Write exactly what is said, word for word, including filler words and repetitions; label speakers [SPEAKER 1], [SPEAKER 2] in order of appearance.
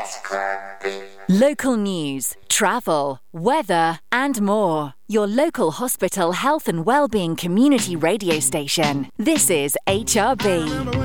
[SPEAKER 1] Local news, travel, weather and more. Your local hospital health and wellbeing community radio station. This is H R B.